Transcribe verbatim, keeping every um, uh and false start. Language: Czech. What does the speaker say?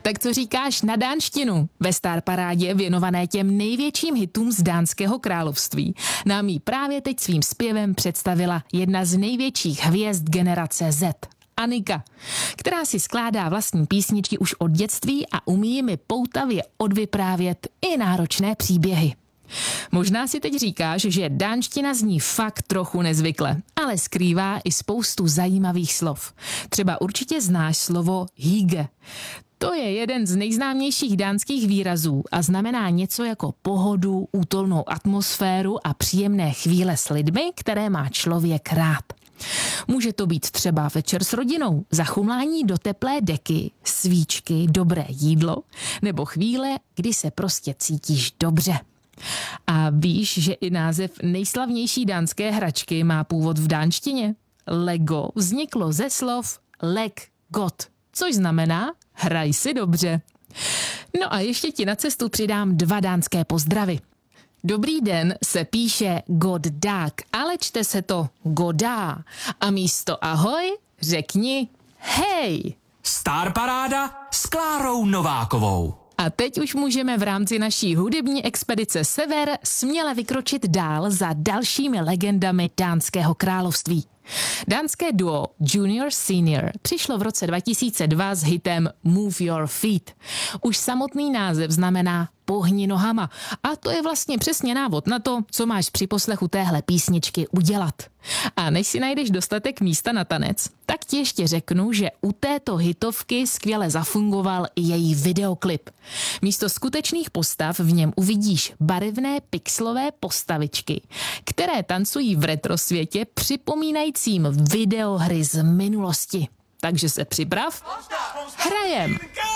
Tak co říkáš na dánštinu? Ve Star Parádě věnované těm největším hitům z dánského království nám ji právě teď svým zpěvem představila jedna z největších hvězd generace Z. Annika, která si skládá vlastní písničky už od dětství a umí jimi poutavě odvyprávět i náročné příběhy. Možná si teď říkáš, že dánština zní fakt trochu nezvykle, ale skrývá i spoustu zajímavých slov. Třeba určitě znáš slovo hygge. To je jeden z nejznámějších dánských výrazů a znamená něco jako pohodu, útulnou atmosféru a příjemné chvíle s lidmi, které má člověk rád. Může to být třeba večer s rodinou, zachumlání do teplé deky, svíčky, dobré jídlo nebo chvíle, kdy se prostě cítíš dobře. A víš, že i název nejslavnější dánské hračky má původ v dánštině? Lego vzniklo ze slov leg godt, což znamená hraj si dobře. No a ještě ti na cestu přidám dva dánské pozdravy. Dobrý den se píše god dag, ale čte se to godá. A místo ahoj řekni hej. Star Paráda s Klárou Novákovou. A teď už můžeme v rámci naší hudební expedice Sever směle vykročit dál za dalšími legendami dánského království. Dánské duo Junior Senior přišlo v roce dva tisíce dva s hitem Move Your Feet. Už samotný název znamená pohni nohama a to je vlastně přesně návod na to, co máš při poslechu téhle písničky udělat. A než si najdeš dostatek místa na tanec, tak ti ještě řeknu, že u této hitovky skvěle zafungoval i její videoklip. Místo skutečných postav v něm uvidíš barevné pixelové postavičky, které tancují v retrosvětě připomínajícím videohry z minulosti. Takže se připrav, hrajem!